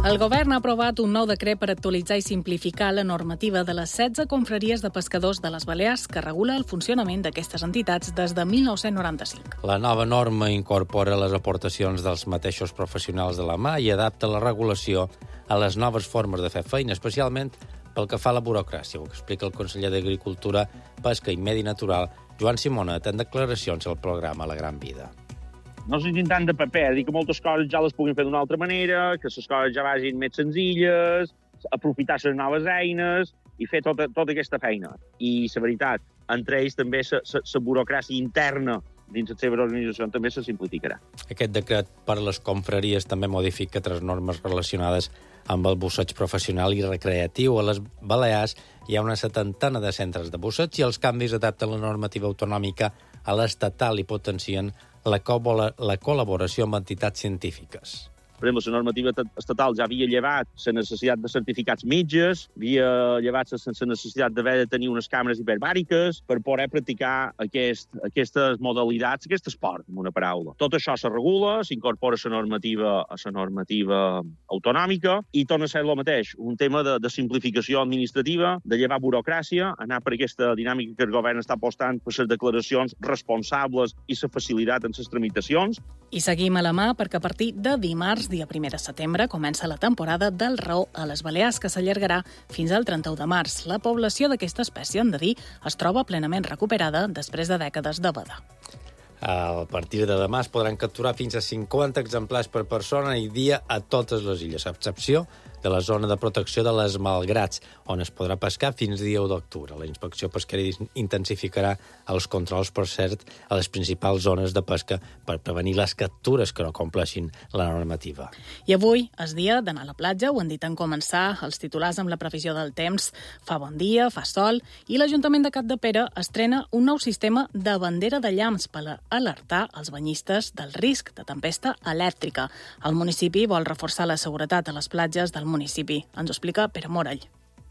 El govern ha aprovat un nou decret per actualitzar i simplificar la normativa de les 16 confraries de pescadors de les Balears que regula el funcionament d'aquestes entitats des de 1995. La nova norma incorpora les aportacions dels mateixos professionals de la mà i adapta la regulació a les noves formes de fer feina, especialment pel que fa a la burocràcia. Ho explica el conseller d'Agricultura, Pesca i Medi Natural, Joan Simonet, en declaracions al programa La Gran Vida. No s'hagin tant de paper, dir que moltes coses ja les puguin fer d'una altra manera, que les coses ja vagin més senzilles, aprofitar les noves eines i fer tota aquesta feina. I la veritat, entre ells també la burocràcia interna dins la seva organització també se simplificarà. Aquest decret per a les confraries també modifica 3 normes relacionades amb el busseig professional i recreatiu. A les Balears hi ha una 70 de centres de busseig i els canvis adapten la normativa autonòmica a l'estatal i potencien la col·laboració amb entitats científiques. Per exemple, la normativa estatal ja havia llevat la necessitat de certificats metges, havia llevat la necessitat d'haver de tenir unes càmeres hiperbàriques per poder practicar aquestes modalitats, aquest esport, en una paraula. Tot això se regula, s'incorpora a la normativa autonòmica i torna a ser el mateix, un tema de simplificació administrativa, de llevar burocràcia, anar per aquesta dinàmica que el govern està apostant per les declaracions responsables i la facilitat en les tramitacions. I seguim a la mà perquè a partir de dimarts, dia 1 de setembre, comença la temporada del raó a les Balears, que s'allargarà fins al 31 de març. La població d'aquesta espècie, hem de dir, es troba plenament recuperada després de dècades de veda. A partir de demà es podran capturar fins a 50 exemplars per persona i dia a totes les illes, a excepció de la zona de protecció de les Malgrats, on es podrà pescar fins dia 1 d'octubre. La inspecció pesquera intensificarà els controls, per cert, a les principals zones de pesca per prevenir les captures que no compleixin la normativa. I avui és dia d'anar a la platja, ho han dit en començar els titulars amb la previsió del temps. Fa bon dia, fa sol, i l'Ajuntament de Capdepera estrena un nou sistema de bandera de llamps per alertar els banyistes del risc de tempesta elèctrica. El municipi vol reforçar la seguretat a les platges del municipi. Ens ho explica Pere Morell.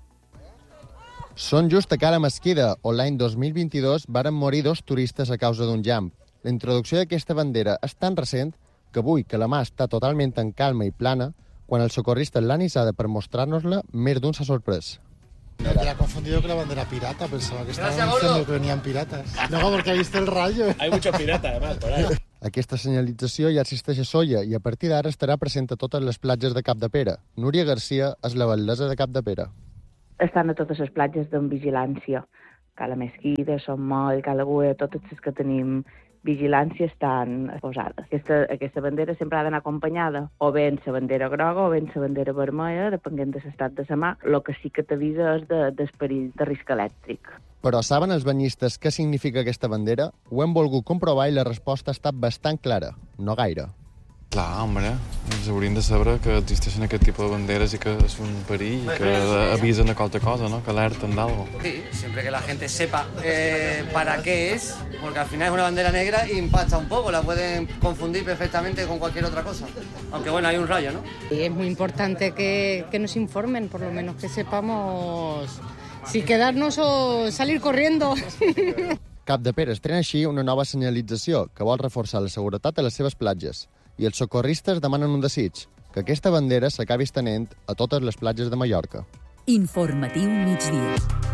Són just a Cala Mesquida, on l'any 2022 varen morir 2 turistes a causa d'un llamp. La introducció d'aquesta bandera és tan recent que avui, que la mà està totalment en calma i plana, quan els socorristes l'han hissada per mostrar-nos-la, més d'un s'ha sorprès. Me ha confundido con la bandera pirata, pensaba que estaban diciendo que venían piratas. Luego porque ha visto el rayo. Hay muchos piratas, además, por ahí. Aquesta senyalització ja existeix a Sóller i a partir d'ara estarà present a totes les platges de Capdepera. Núria Garcia és la batllessa de Capdepera. Estan a totes les platges amb vigilància. Cala Mesquida, Son Moll, Cala Güell, totes les que tenim vigilància estan posades. Aquesta bandera sempre ha d'anar acompanyada o bé en la bandera groga o bé en la bandera vermella, depenent de l'estat de la mà. El que sí que t'avisa és d'esperit de risc elèctric. Però saben els banyistes què significa aquesta bandera? Ho hem volgut comprovar i la resposta ha estat bastant clara. No gaire. Clar, home, ens haurien de saber que existeixen aquest tipus de banderes y que es un perill y que avisen de qualque cosa, ¿no? Que alerten de algo. Sí, siempre que la gente sepa para qué es, porque al final es una bandera negra y impacta un poco, la pueden confundir perfectamente con cualquier otra cosa. Aunque bueno, hay un rayo, ¿no? Es muy importante que nos informen, por lo menos que sepamos si quedarnos o salir corriendo. Capdepera estrena així una nova senyalització que vol reforçar la seguretat a les seves platges. I els socorristes demanen un desig, que aquesta bandera s'acabi estenent a totes les platges de Mallorca. Informatiu migdia.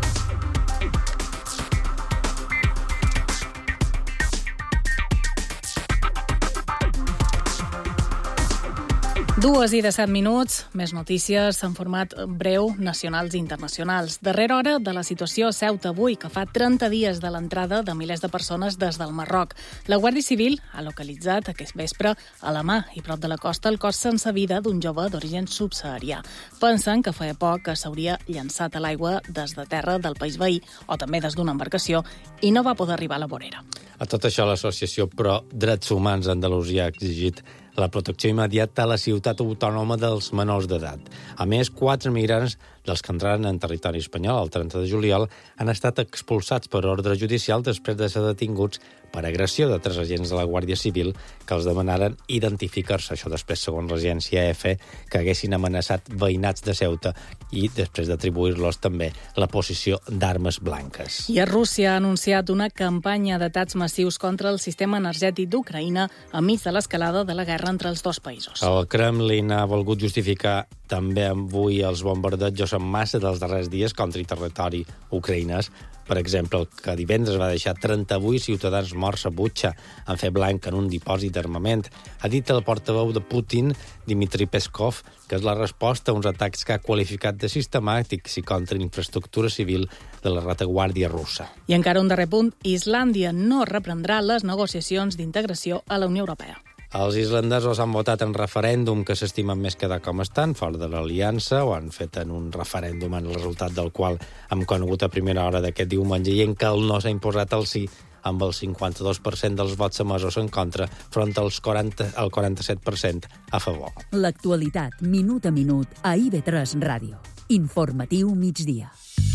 2:17, més notícies en format breu, nacionals i internacionals. Darrera hora de la situació a Ceuta avui, que fa 30 dies de l'entrada de milers de persones des del Marroc. La Guàrdia Civil ha localitzat aquest vespre a la mà i prop de la costa el cos sense vida d'un jove d'origen subsaharià. Pensen que feia poc que s'hauria llançat a l'aigua des de terra del país veí o també des d'una embarcació i no va poder arribar a la vorera. A tot això, l'Associació Pro Drets Humans d'Andalusia ha exigit la protecció immediata a la ciutat autònoma dels menors d'edat. A més, 4 migrants dels que entraren en territori espanyol el 30 de juliol han estat expulsats per ordre judicial després de ser detinguts per agressió de 3 agents de la Guàrdia Civil que els demanaren identificar-se. Això després, segons l'agència EFE, que haguessin amenaçat veïnats de Ceuta i després d'atribuir-los també la possessió d'armes blanques. I a Rússia ha anunciat una campanya d'atacs massius contra el sistema energètic d'Ucraïna enmig de l'escalada de la guerra entre els dos països. El Kremlin ha volgut justificar També avui els bombardejos en massa dels darrers dies contra el territori ucraïnès. Per exemple, el que divendres va deixar 38 ciutadans morts a Butxa en fer blanc en un dipòsit d'armament. Ha dit el portaveu de Putin, Dmitry Peskov, que és la resposta a uns atacs que ha qualificat de sistemàtics i contra infraestructura civil de la retaguardia russa. I encara un darrer punt, Islàndia no reprendrà les negociacions d'integració a la Unió Europea. Els islandesos han votat en referèndum que s'estimen més quedar com estan, fora de l'aliança, o han fet en un referèndum en el resultat del qual hem conegut a primera hora d'aquest diumenge, i en què el no s'ha imposat el sí, amb el 52% dels vots emesos en contra, front al 47% a favor. L'actualitat, minut a minut, a IB3 Ràdio. Informatiu migdia.